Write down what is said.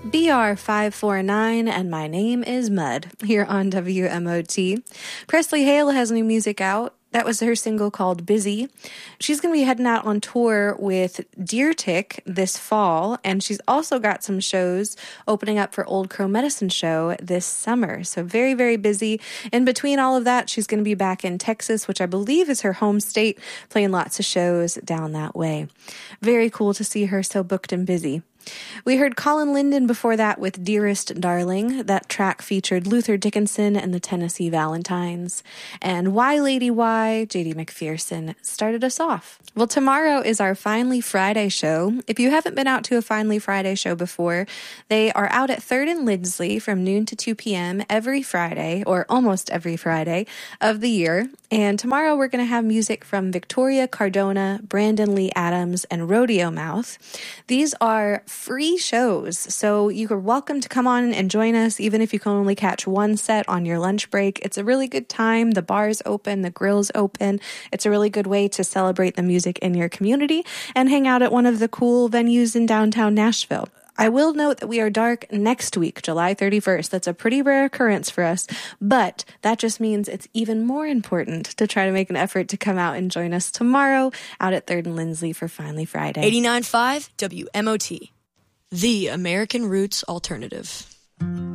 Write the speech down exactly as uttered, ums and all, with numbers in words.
B R five four nine, and my name is Mud, here on W M O T. Presley Hale has new music out. That was her single called Busy. She's going to be heading out on tour with Deer Tick this fall, and she's also got some shows opening up for Old Crow Medicine Show this summer. So very, very busy. In between all of that, she's going to be back in Texas, which I believe is her home state, playing lots of shows down that way. Very cool to see her so booked and busy. We heard Colin Linden before that with Dearest Darling. That track featured Luther Dickinson and the Tennessee Valentines. And Why Lady Why, J D McPherson, started us off. Well, tomorrow is our Finally Friday show. If you haven't been out to a Finally Friday show before, they are out at third and Lindsley from noon to two p.m. every Friday, or almost every Friday of the year. And tomorrow we're going to have music from Victoria Cardona, Brandon Lee Adams, and Rodeo Mouth. These are free shows, so you are welcome to come on and join us, even if you can only catch one set on your lunch break. It's a really good time. The bar's open, the grill's open. It's a really good way to celebrate the music in your community and hang out at one of the cool venues in downtown Nashville. I will note that we are dark next week, July thirty-first. That's a pretty rare occurrence for us, but that just means it's even more important to try to make an effort to come out and join us tomorrow out at third and Lindsley for Finally Friday. eighty-nine point five W M O T, the American Roots Alternative.